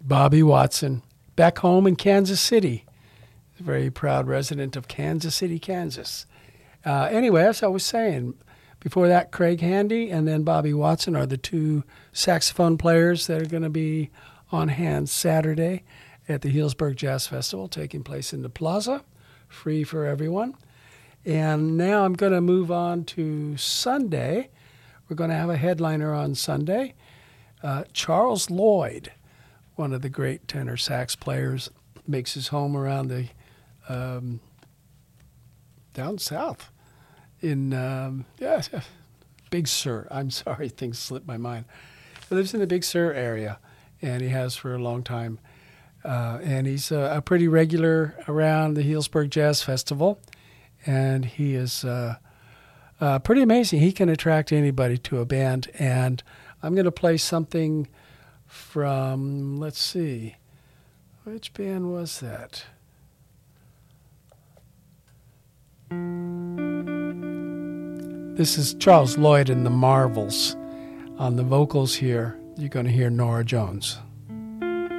Bobby Watson, back home in Kansas City. A very proud resident of Kansas City, Kansas. Anyway, as I was saying, before that, Craig Handy and then Bobby Watson are the two saxophone players that are going to be on hand Saturday at the Healdsburg Jazz Festival, taking place in the Plaza, free for everyone. And now I'm going to move on to Sunday. We're going to have a headliner on Sunday. Charles Lloyd, one of the great tenor sax players, makes his home around the down south in Big Sur. I'm sorry, things slipped my mind. He lives in the Big Sur area, and he has for a long time. And he's a pretty regular around the Healdsburg Jazz Festival, and he is pretty amazing. He can attract anybody to a band, and I'm going to play something from, let's see, which band was that? This is Charles Lloyd and the Marvels. On the vocals here, you're going to hear Nora Jones.